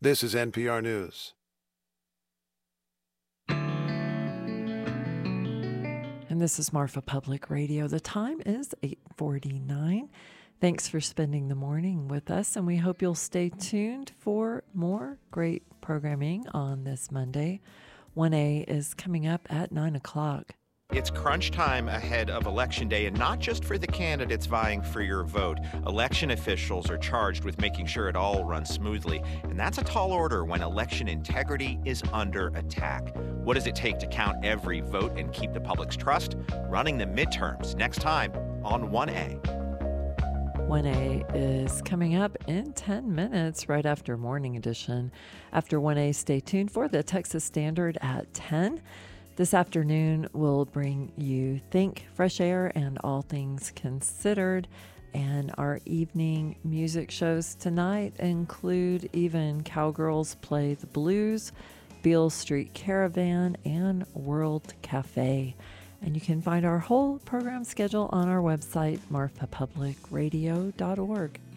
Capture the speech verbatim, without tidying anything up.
This is N P R News. And this is Marfa Public Radio. The time is eight forty-nine. Thanks for spending the morning with us, and we hope you'll stay tuned for more great programming on this Monday. one A is coming up at nine o'clock. It's crunch time ahead of Election Day, and not just for the candidates vying for your vote. Election officials are charged with making sure it all runs smoothly, and that's a tall order when election integrity is under attack. What does it take to count every vote and keep the public's trust? Running the midterms next time on one A. one A is coming up in ten minutes right after Morning Edition. After one A, stay tuned for the Texas Standard at ten. This afternoon, we'll bring you Think, Fresh Air, and All Things Considered. And our evening music shows tonight include Even Cowgirls Play the Blues, Beale Street Caravan, and World Cafe. And you can find our whole program schedule on our website, marfa public radio dot org.